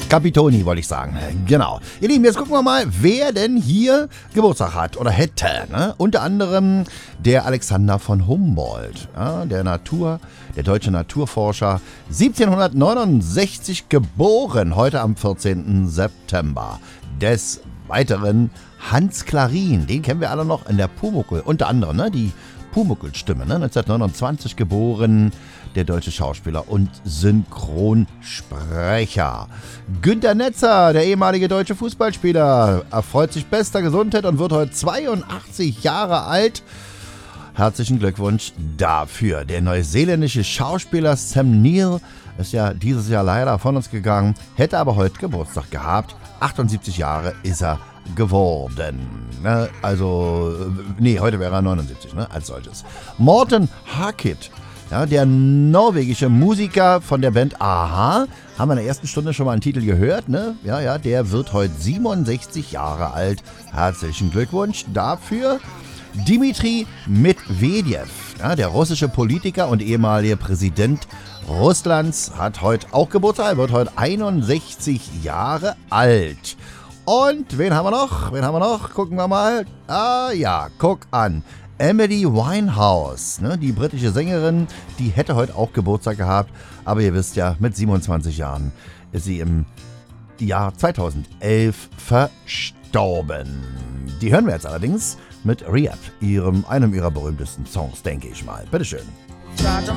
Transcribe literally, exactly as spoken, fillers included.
Capitoni wollte ich sagen. Genau. Ihr Lieben, jetzt gucken wir mal, wer denn hier Geburtstag hat oder hätte. Ne? Unter anderem der Alexander von Humboldt, ja, der Natur, der deutsche Naturforscher, siebzehnhundertneunundsechzig geboren, heute am vierzehnten September. Des Weiteren Hans Klarin, den kennen wir alle noch in der Pumuckl, unter anderem, ne? Die Pumuckl-Stimme, ne? neunzehnhundertneunundzwanzig geboren, der deutsche Schauspieler und Synchronsprecher. Günter Netzer, der ehemalige deutsche Fußballspieler, erfreut sich bester Gesundheit und wird heute zweiundachtzig Jahre alt. Herzlichen Glückwunsch dafür. Der neuseeländische Schauspieler Sam Neill ist ja dieses Jahr leider von uns gegangen, hätte aber heute Geburtstag gehabt. achtundsiebzig Jahre ist er geworden. Ne? Also, nee, heute wäre er neunundsiebzig, ne? Als solches. Morten Harket, ja, der norwegische Musiker von der Band Aha, haben wir in der ersten Stunde schon mal einen Titel gehört, ne? Ja, ja, der wird heute siebenundsechzig Jahre alt. Herzlichen Glückwunsch dafür. Dmitri Medvedev, ja, der russische Politiker und ehemalige Präsident Russlands, hat heute auch Geburtstag, wird heute einundsechzig Jahre alt. Und wen haben wir noch? Wen haben wir noch? Gucken wir mal. Ah ja, guck an. Emily Winehouse, ne, die britische Sängerin, die hätte heute auch Geburtstag gehabt. Aber ihr wisst ja, mit siebenundzwanzig Jahren ist sie im Jahr zweitausendelf verstorben. Die hören wir jetzt allerdings mit Rehab, ihrem, einem ihrer berühmtesten Songs, denke ich mal. Bitteschön. Tried to